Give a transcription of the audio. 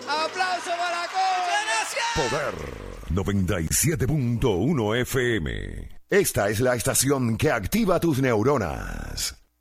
¡Aplauso para Coco! Poder 97.1 FM. Esta es la estación que activa tus neuronas.